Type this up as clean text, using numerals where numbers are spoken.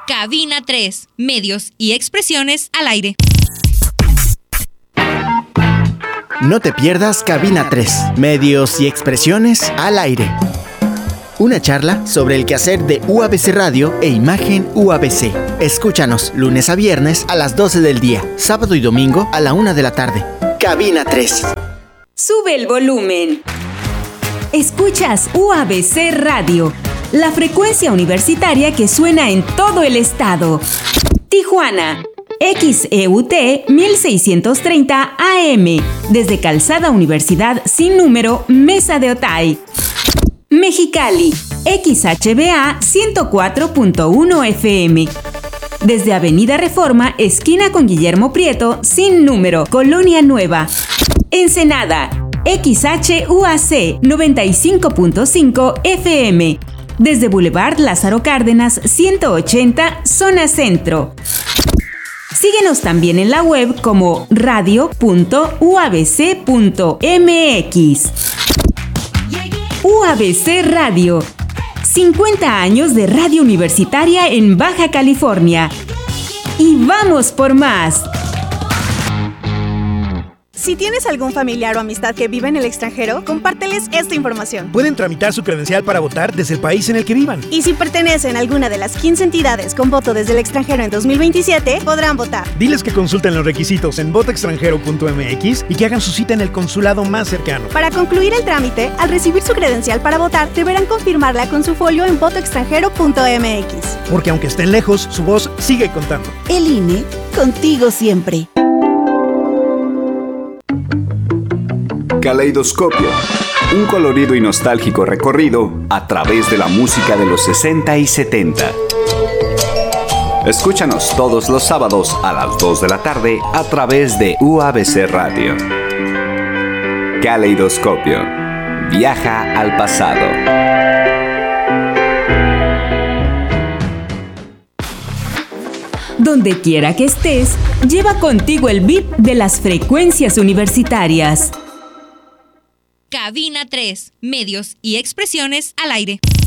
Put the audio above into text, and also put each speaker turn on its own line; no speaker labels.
Cabina 3, medios y expresiones al aire.
No te pierdas Cabina 3, medios y expresiones al aire. Una charla sobre el quehacer de UABC Radio e Imagen UABC. Escúchanos lunes a viernes a las 12 del día, sábado y domingo a la 1 de la tarde. Cabina 3.
Sube el volumen. Escuchas UABC Radio, la frecuencia universitaria que suena en todo el estado. Tijuana, XEUT 1630 AM, desde Calzada Universidad sin número, Mesa de Otay. Mexicali, XHBA 104.1 FM, desde Avenida Reforma, esquina con Guillermo Prieto, sin número, Colonia Nueva. Ensenada, XHUAC 95.5 FM, desde Boulevard Lázaro Cárdenas 180, zona centro. Síguenos también en la web como radio.uabc.mx. UABC Radio, 50 años de radio universitaria en Baja California. Y vamos por más.
Si tienes algún familiar o amistad que vive en el extranjero, compárteles esta información.
Pueden tramitar su credencial para votar desde el país en el que vivan.
Y si pertenecen a alguna de las 15 entidades con voto desde el extranjero en 2027, podrán votar.
Diles que consulten los requisitos en votoextranjero.mx y que hagan su cita en el consulado más cercano.
Para concluir el trámite, al recibir su credencial para votar, deberán confirmarla con su folio en votoextranjero.mx.
Porque aunque estén lejos, su voz sigue contando.
El INE, contigo siempre.
Caleidoscopio, un colorido y nostálgico recorrido a través de la música de los 60 y 70. Escúchanos todos los sábados a las 2 de la tarde a través de UABC Radio. Caleidoscopio, viaja al pasado.
Donde quiera que estés, lleva contigo el beat de las frecuencias universitarias.
Cabina 3, medios y expresiones al aire.